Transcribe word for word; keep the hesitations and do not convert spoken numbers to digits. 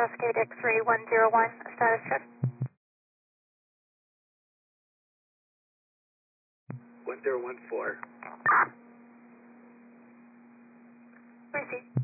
Cascade X-ray one zero one, status check. one zero one four. Receive.